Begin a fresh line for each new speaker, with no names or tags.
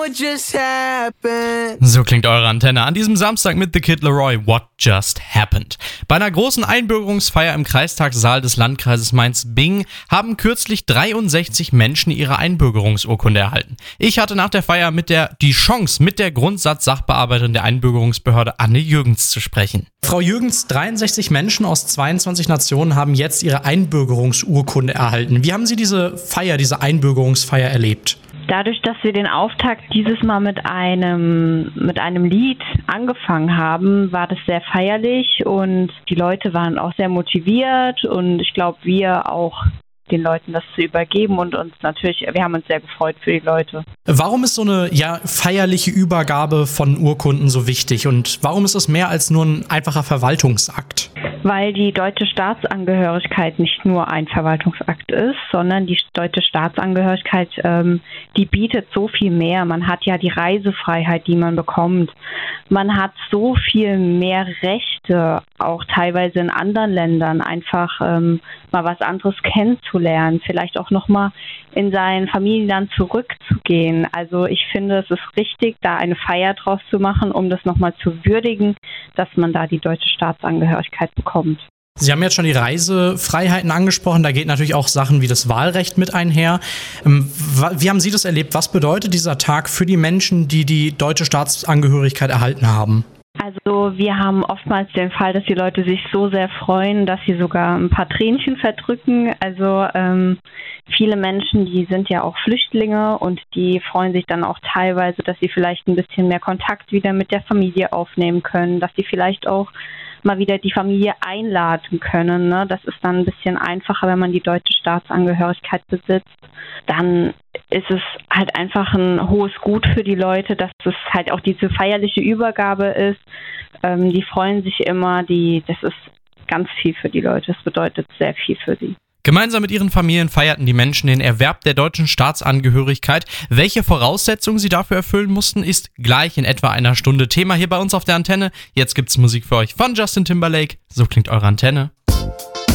What just happened?
So klingt eure Antenne an diesem Samstag mit The Kid Laroi, What Just Happened. Bei einer großen Einbürgerungsfeier im Kreistagssaal des Landkreises Mainz-Bingen haben kürzlich 63 Menschen ihre Einbürgerungsurkunde erhalten. Ich hatte nach der Feier die Chance, mit der Grundsatz-Sachbearbeiterin der Einbürgerungsbehörde Anne Jürgens zu sprechen. Frau Jürgens, 63 Menschen aus 22 Nationen haben jetzt ihre Einbürgerungsurkunde erhalten. Wie haben Sie diese Einbürgerungsfeier erlebt?
Dadurch, dass wir den Auftakt dieses Mal mit einem Lied angefangen haben, war das sehr feierlich und die Leute waren auch sehr motiviert und ich glaube, wir auch den Leuten das zu übergeben und wir haben uns sehr gefreut für die Leute.
Warum ist so eine feierliche Übergabe von Urkunden so wichtig und warum ist es mehr als nur ein einfacher Verwaltungsakt?
Weil die deutsche Staatsangehörigkeit nicht nur ein Verwaltungsakt ist, sondern die deutsche Staatsangehörigkeit, die bietet so viel mehr. Man hat ja die Reisefreiheit, die man bekommt. Man hat so viel mehr Rechte, auch teilweise in anderen Ländern, einfach mal was anderes kennenzulernen, vielleicht auch nochmal in sein Familienland zurückzugehen. Also ich finde, es ist richtig, da eine Feier draus zu machen, um das nochmal zu würdigen, dass man da die deutsche Staatsangehörigkeit bekommt.
Sie haben jetzt schon die Reisefreiheiten angesprochen, da geht natürlich auch Sachen wie das Wahlrecht mit einher. Wie haben Sie das erlebt? Was bedeutet dieser Tag für die Menschen, die die deutsche Staatsangehörigkeit erhalten haben?
Also wir haben oftmals den Fall, dass die Leute sich so sehr freuen, dass sie sogar ein paar Tränchen verdrücken. Also viele Menschen, die sind ja auch Flüchtlinge und die freuen sich dann auch teilweise, dass sie vielleicht ein bisschen mehr Kontakt wieder mit der Familie aufnehmen können, dass sie vielleicht auch mal wieder die Familie einladen können. Ne? Das ist dann ein bisschen einfacher, wenn man die deutsche Staatsangehörigkeit besitzt. Dann ist es halt einfach ein hohes Gut für die Leute, dass es halt auch diese feierliche Übergabe ist. Die freuen sich immer, das ist ganz viel für die Leute. Das bedeutet sehr viel für sie. Gemeinsam mit ihren Familien feierten die Menschen den Erwerb der deutschen Staatsangehörigkeit. Welche Voraussetzungen sie dafür erfüllen mussten, ist gleich in etwa einer Stunde Thema hier bei uns auf der Antenne. Jetzt gibt's Musik für euch von Justin Timberlake. So klingt eure Antenne.